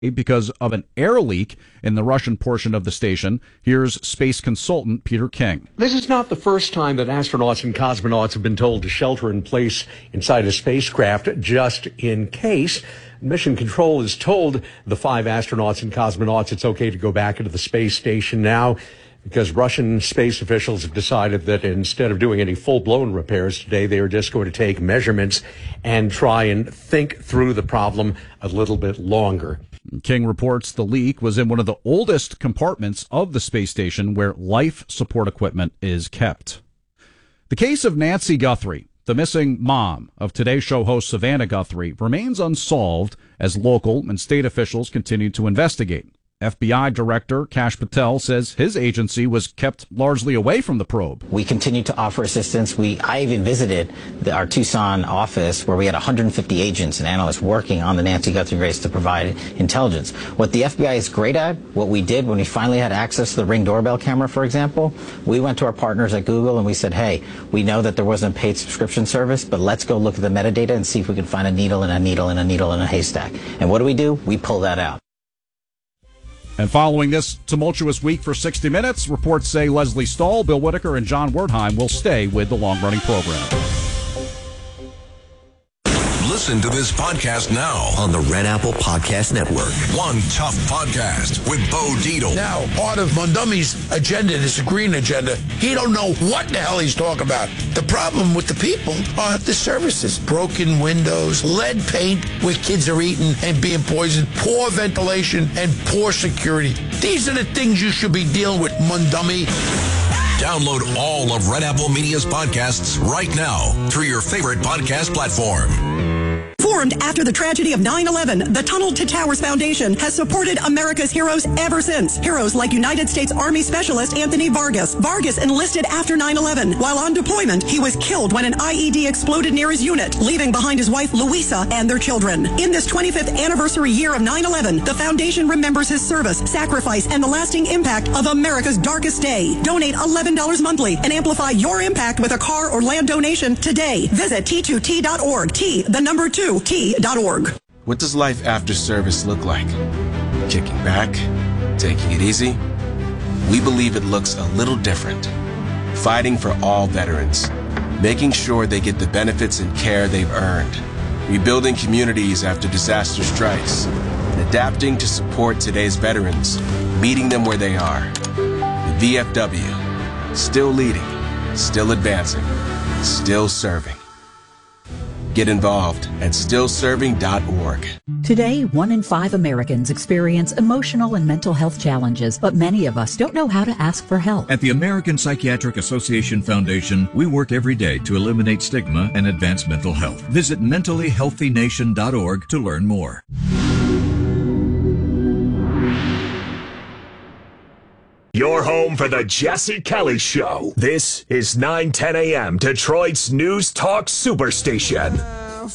because of an air leak in the Russian portion of the station. Here's space consultant Peter King. This is not the first time that astronauts and cosmonauts have been told to shelter in place inside a spacecraft just in case. Mission Control has told the 5 astronauts and cosmonauts it's okay to go back into the space station now, because Russian space officials have decided that instead of doing any full-blown repairs today, they are just going to take measurements and try and think through the problem a little bit longer. King reports the leak was in one of the oldest compartments of the space station where life support equipment is kept. The case of Nancy Guthrie, the missing mom of Today Show host Savannah Guthrie, remains unsolved as local and state officials continue to investigate. FBI Director Kash Patel says his agency was kept largely away from the probe. We continue to offer assistance. I even visited our Tucson office where we had 150 agents and analysts working on the Nancy Guthrie race to provide intelligence. What the FBI is great at, what we did when we finally had access to the Ring doorbell camera, for example, we went to our partners at Google and we said, hey, we know that there wasn't a paid subscription service, but let's go look at the metadata and see if we can find a needle in a needle in a needle in a haystack. And what do? We pull that out. And following this tumultuous week for 60 Minutes, reports say Leslie Stahl, Bill Whitaker, and John Wertheim will stay with the long-running program. Listen to this podcast now on the Red Apple Podcast Network. One Tough Podcast with Bo Dietl. Now, part of Mondomi's agenda, this green agenda, he don't know what the hell he's talking about. The problem with the people are the services. Broken windows, lead paint where kids are eating and being poisoned, poor ventilation, and poor security. These are the things you should be dealing with, Mondomi. Download all of Red Apple Media's podcasts right now through your favorite podcast platform. Formed after the tragedy of 9/11, the Tunnel to Towers Foundation has supported America's heroes ever since. Heroes like United States Army Specialist Anthony Vargas. Vargas enlisted after 9/11. While on deployment, he was killed when an IED exploded near his unit, leaving behind his wife Luisa and their children. In this 25th anniversary year of 9/11, the foundation remembers his service, sacrifice, and the lasting impact of America's darkest day. Donate $11 monthly and amplify your impact with a car or land donation today. Visit T2T.org. T2T.org. What does life after service look like? Kicking back? Taking it easy? We believe it looks a little different. Fighting for all veterans. Making sure they get the benefits and care they've earned. Rebuilding communities after disaster strikes. And adapting to support today's veterans. Meeting them where they are. The VFW. Still leading. Still advancing. Still serving. Get involved at stillserving.org. Today, 1 in 5 Americans experience emotional and mental health challenges, but many of us don't know how to ask for help. At the American Psychiatric Association Foundation, we work every day to eliminate stigma and advance mental health. Visit mentallyhealthynation.org to learn more. Your home for the Jesse Kelly Show. This is 910 a.m. Detroit's News Talk Superstation.